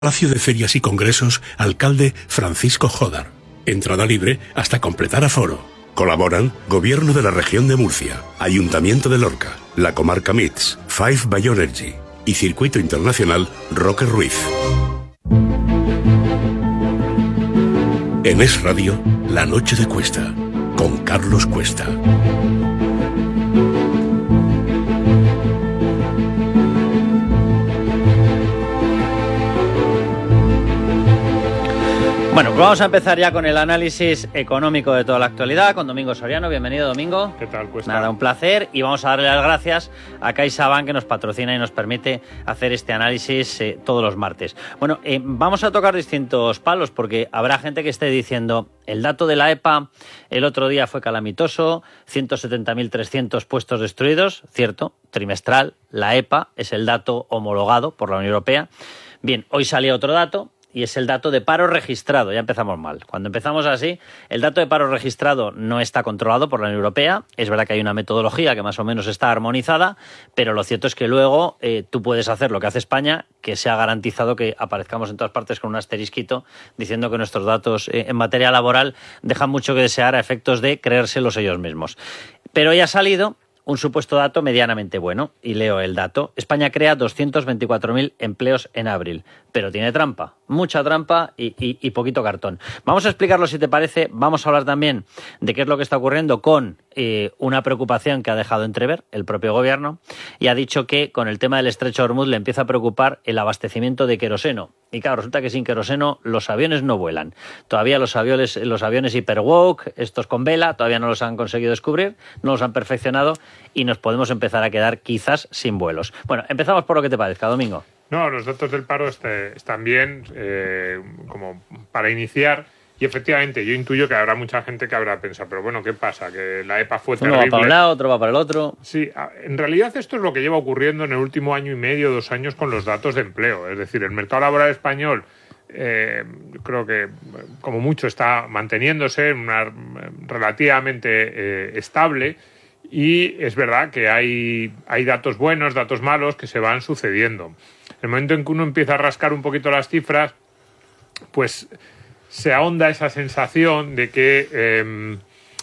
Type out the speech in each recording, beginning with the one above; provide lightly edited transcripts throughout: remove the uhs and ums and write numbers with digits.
Palacio de Ferias y Congresos, alcalde Francisco Jódar. Entrada libre hasta completar aforo. Colaboran Gobierno de la Región de Murcia, Ayuntamiento de Lorca, la Comarca MITS, Five Bioenergy y Circuito Internacional Roque Ruiz. En Es Radio, La Noche de Cuesta, con Carlos Cuesta. Bueno, pues vamos a empezar ya con el análisis económico de toda la actualidad con Domingo Soriano. Bienvenido, Domingo. ¿Qué tal, Cuesta? Nada, un placer. Y vamos a darle las gracias a CaixaBank, que nos patrocina y nos permite hacer este análisis todos los martes. Bueno, vamos a tocar distintos palos porque habrá gente que esté diciendo el dato de la EPA el otro día fue calamitoso, 170.300 puestos destruidos, cierto, trimestral. La EPA es el dato homologado por la Unión Europea. Bien, hoy salía otro dato, y es el dato de paro registrado. Ya empezamos mal. Cuando empezamos así, el dato de paro registrado no está controlado por la Unión Europea. Es verdad que hay una metodología que más o menos está armonizada, pero lo cierto es que luego tú puedes hacer lo que hace España, que se ha garantizado que aparezcamos en todas partes con un asterisquito diciendo que nuestros datos en materia laboral dejan mucho que desear a efectos de creérselos ellos mismos. Pero ya ha salido un supuesto dato medianamente bueno, y leo el dato. España crea 224.000 empleos en abril, pero tiene trampa, mucha trampa y poquito cartón. Vamos a explicarlo si te parece. Vamos a hablar también de qué es lo que está ocurriendo con una preocupación que ha dejado entrever el propio gobierno, y ha dicho que con el tema del estrecho de Hormuz le empieza a preocupar el abastecimiento de queroseno. Y claro, resulta que sin queroseno los aviones no vuelan. Todavía los aviones Hyperwalk, estos con vela, todavía no los han conseguido descubrir, no los han perfeccionado y nos podemos empezar a quedar quizás sin vuelos. Bueno, empezamos por lo que te parezca, Domingo. No, los datos del paro están bien, como para iniciar. Y efectivamente, yo intuyo que habrá mucha gente que habrá pensado, pero bueno, ¿qué pasa? Que la EPA fue terrible. Uno va para un lado, otro va para el otro. Sí, en realidad esto es lo que lleva ocurriendo en el último año y medio, 2 años con los datos de empleo. Es decir, el mercado laboral español creo que como mucho está manteniéndose en una relativamente estable, y es verdad que hay datos buenos, datos malos que se van sucediendo. En el momento en que uno empieza a rascar un poquito las cifras, pues se ahonda esa sensación de que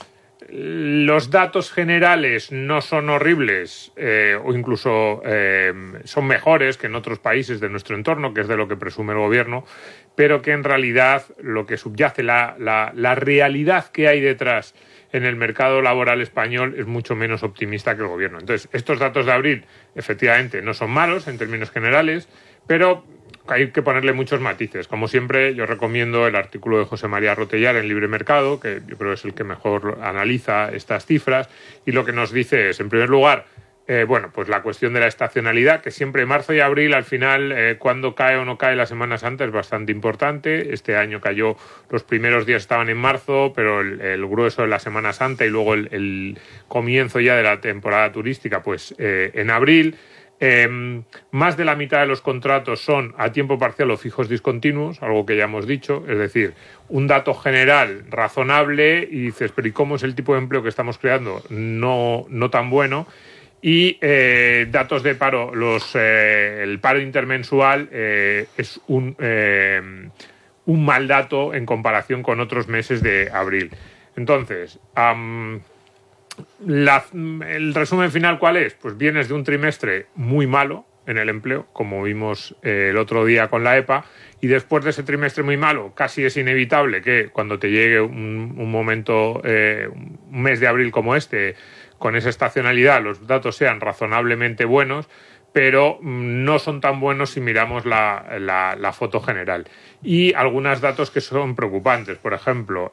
los datos generales no son horribles o incluso son mejores que en otros países de nuestro entorno, que es de lo que presume el gobierno, pero que en realidad lo que subyace, la realidad que hay detrás en el mercado laboral español es mucho menos optimista que el gobierno. Entonces, estos datos de abril efectivamente no son malos en términos generales, pero hay que ponerle muchos matices. Como siempre, yo recomiendo el artículo de José María Rotellar en Libre Mercado, que yo creo que es el que mejor analiza estas cifras, y lo que nos dice es, en primer lugar, pues la cuestión de la estacionalidad, que siempre marzo y abril, al final, cuando cae o no cae la Semana Santa es bastante importante. Este año cayó, los primeros días estaban en marzo, pero el grueso de la Semana Santa y luego el comienzo ya de la temporada turística, pues en abril. Más de la mitad de los contratos son a tiempo parcial o fijos discontinuos, algo que ya hemos dicho, es decir, un dato general razonable, y dices, pero ¿y cómo es el tipo de empleo que estamos creando? No tan bueno. Y datos de paro, el paro intermensual es un mal dato en comparación con otros meses de abril. Entonces, el resumen final, ¿cuál es? Pues vienes de un trimestre muy malo en el empleo, como vimos el otro día con la EPA, y después de ese trimestre muy malo, casi es inevitable que cuando te llegue un momento, un mes de abril como este, con esa estacionalidad, los datos sean razonablemente buenos, pero no son tan buenos si miramos la foto general. Y algunos datos que son preocupantes, por ejemplo,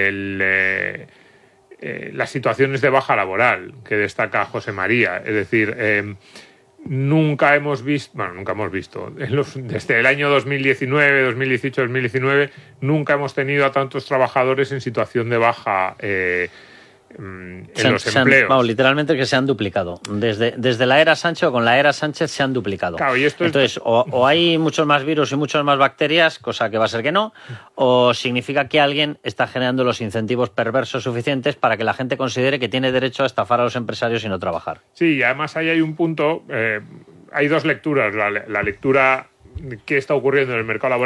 las situaciones de baja laboral que destaca José María. Es decir, nunca hemos visto, desde el año 2019, 2018, 2019, nunca hemos tenido a tantos trabajadores en situación de baja en los empleos. Literalmente que se han duplicado. Desde la era Sánchez o con la era Sánchez se han duplicado. Claro, y entonces, o hay muchos más virus y muchas más bacterias, cosa que va a ser que no, o significa que alguien está generando los incentivos perversos suficientes para que la gente considere que tiene derecho a estafar a los empresarios y no trabajar. Sí, y además ahí hay un punto, hay dos lecturas. La lectura qué está ocurriendo en el mercado laboral